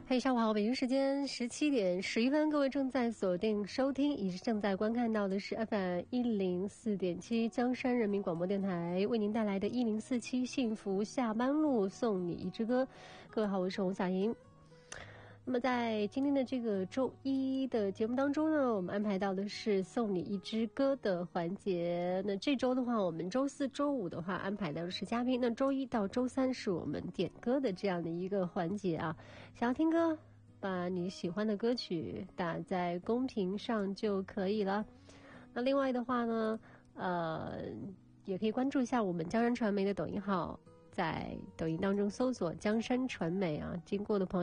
嘿，上午好，北京时间17:11，各位正在锁定收听，以及正在观看到的是 FM 104.7江山人民广播电台为您带来的1047幸福下班路，送你一支歌。各位好，我是洪小莹。那么在今天的这个周一的节目当中呢，我们安排到的是送你一支歌的环节。那这周的话，我们周四周五的话安排到的是嘉宾，那周一到周三是我们点歌的这样的一个环节啊。想要听歌，把你喜欢的歌曲打在公屏上就可以了。那另外的话呢，也可以关注一下我们江山传媒的抖音号，在抖音当中搜索江山传媒啊，经过的朋友